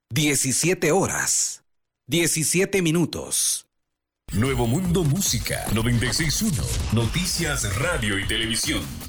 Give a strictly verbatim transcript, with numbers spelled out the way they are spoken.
diecisiete horas, diecisiete minutos. Nuevo Mundo Música noventa y seis punto uno. Noticias, radio y televisión.